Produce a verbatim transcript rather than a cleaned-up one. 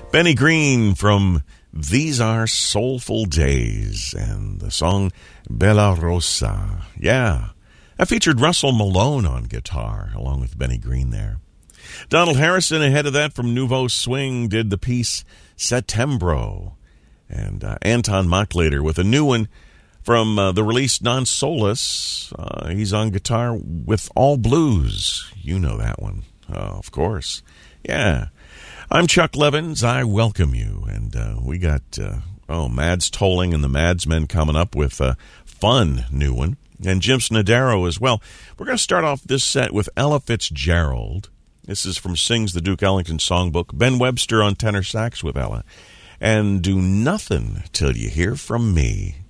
Benny Green from These Are Soulful Days and the song Bella Rosa. Yeah, that featured Russell Malone on guitar along with Benny Green there. Donald Harrison ahead of that from Nouveau Swing did the piece Settembro. And uh, Anton Mochlader with a new one from uh, the release Non Solus. Uh, he's on guitar with All Blues. You know that one. Oh, of course. Yeah. I'm Chuck Levins. I welcome you. And uh, we got, uh, oh, Mads Tolling and the Madsmen coming up with a fun new one. And Jim Snodaro as well. We're going to start off this set with Ella Fitzgerald. This is from Sings the Duke Ellington Songbook. Ben Webster on tenor sax with Ella. And Do Nothing Till You Hear From Me.